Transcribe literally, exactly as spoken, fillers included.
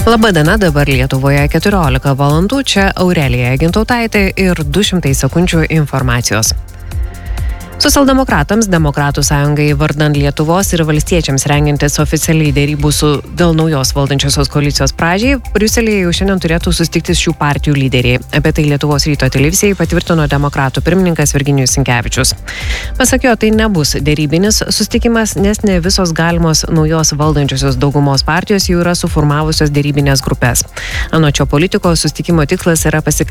Labadiena, dabar Lietuvoje keturiolika valandų, čia Aurelija Gintautaitė ir du šimtai sekundžių informacijos. Socialdemokratams, Demokratų sąjungai vardan Lietuvos ir valstiečiams rengiantis oficialiai dėrybų su dėl naujos valdančiosios koalicijos pradžiai, Briuselyje jau šiandien turėtų susitikti šių partijų lyderiai. Apie tai Lietuvos ryto televizijai patvirtino Demokratų pirmininkas Virginijus Sinkevičius. Pasak jo, tai nebus dėrybinis susitikimas, nes ne visos galimos naujos valdančiosios daugumos partijos jau yra suformavusios dėrybinės grupės. Anot šio politiko, susitikimo tikslas yra pasikalbėti